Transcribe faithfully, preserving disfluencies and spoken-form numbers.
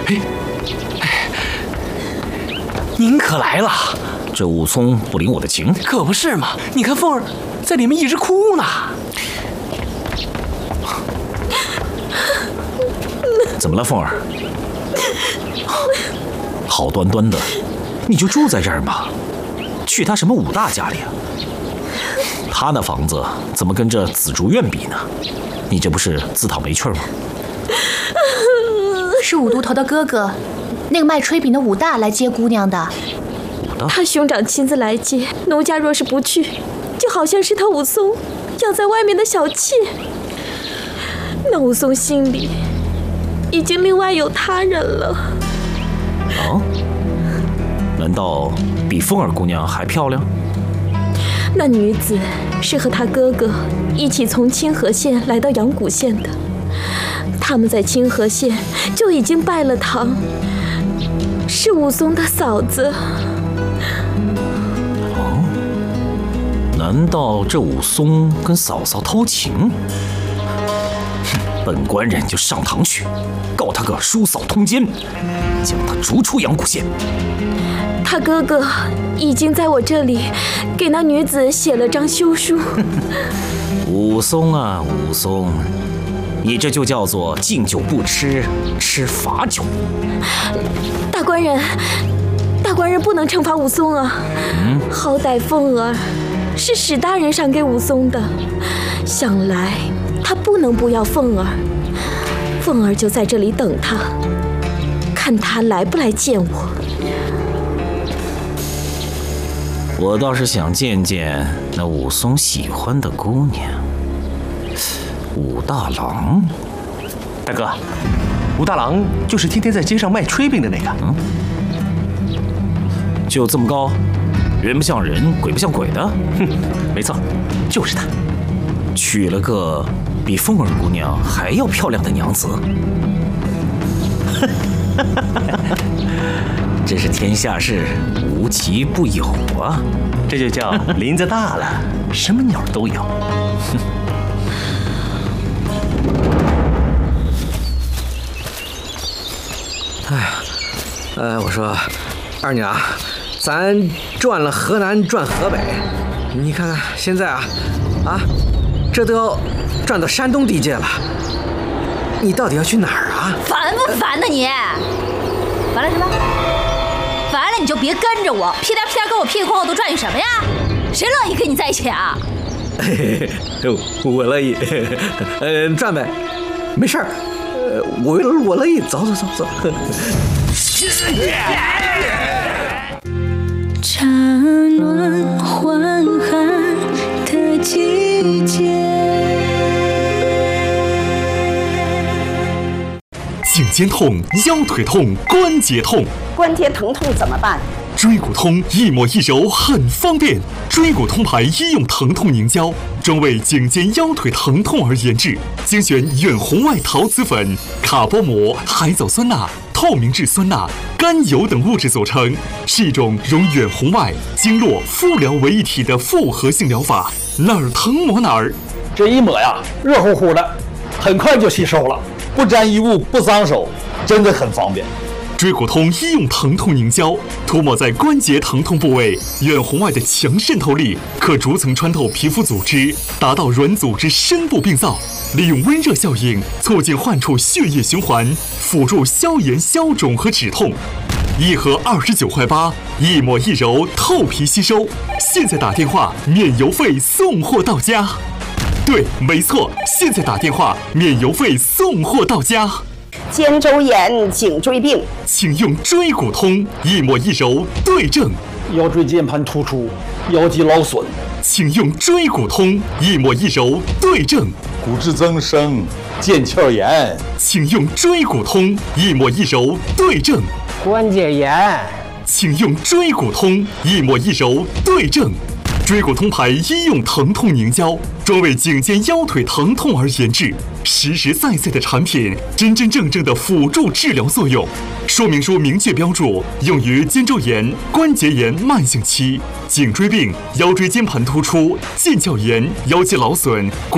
哎，哎，您可来了！ 这武松不领我的情， 可不是嘛！你看凤儿在里面一直哭呢。 怎么了，凤儿？好端端的，你就住在这儿吗？去他什么武大家里啊？他那房子怎么跟这紫竹院比呢？你这不是自讨没趣吗？ 是武都头的哥哥，那个卖炊饼的武大来接姑娘的。 他兄长亲自来接，奴家若是不去，就好像是他武松养在外面的小妾。那武松心里已经另外有他人了。 啊？难道比凤儿姑娘还漂亮？ 那女子是和他哥哥一起从清河县来到阳谷县的，他们在清河县就已经拜了堂，是武松的嫂子。 哦，难道这武松跟嫂嫂偷情？哼，本官人就上堂去，告他个叔嫂通奸，将他逐出阳谷县。 他哥哥已经在我这里给那女子写了张休书。 武松啊，武松，你这就叫做敬酒不吃吃罚酒。 大官人，大官人不能惩罚武松啊！嗯，好歹凤儿是史大人赏给武松的，想来他不能不要凤儿。凤儿就在这里等他，看他来不来见我。 我倒是想见见那武松喜欢的姑娘，武大郎。 大哥，武大郎就是天天在街上卖炊饼的那个。 嗯，就这么高，人不像人，鬼不像鬼的。 哼，没错，就是他。 娶了个比凤儿姑娘还要漂亮的娘子。真是天下事无奇不有啊！ 这就叫林子大了，什么鸟都有。 哎呀，呃，我说，二娘，咱转了河南，转河北，你看看现在啊，啊，这都要转到山东地界了。你到底要去哪儿啊？ 烦不烦呢你？烦了是吧？烦了你就别跟着我，屁颠屁颠跟我屁股后头转悠什么呀？谁乐意跟你在一起啊？ 嘿嘿，我乐意，呃，转呗，没事儿，呃，我我乐意，走走走走。 乍暖还寒的季节。 颈肩痛、腰腿痛、关节痛， 关节疼痛怎么办？ 椎骨通一抹一揉很方便，椎骨通牌医用疼痛凝胶，专为颈肩腰腿疼痛而研制，精选远红外陶瓷粉、卡波膜、海藻酸钠、透明质酸钠、甘油等物质组成，是一种融远红外、经络、敷疗为一体的复合性疗法，哪儿疼抹哪儿。 这一抹呀，热乎乎的，很快就吸收了，不沾衣物，不脏手，真的很方便。 椎骨通医用疼痛凝胶，涂抹在关节疼痛部位，远红外的强渗透力可逐层穿透皮肤组织，达到软组织深部病灶，利用温热效应促进患处血液循环，辅助消炎消肿和止痛。一盒二十九块八，一抹一揉，透皮吸收。现在打电话免邮费送货到家。对，没错，现在打电话免邮费送货到家。 肩周炎、颈椎病， 请用椎骨通，一抹一揉对症。 腰椎间盘突出、腰肌劳损， 请用椎骨通，一抹一揉对症。 骨质增生、腱鞘炎， 请用椎骨通，一抹一揉对症。 关节炎， 请用椎骨通，一抹一揉对症。椎骨通牌医用疼痛凝胶，专为颈肩腰腿疼痛而研制，实实在在的产品，真真正正的辅助治疗作用。说明书明确标注，用于肩周炎、关节炎慢性期、颈椎病、腰椎间盘突出、腱鞘炎、腰肌劳损。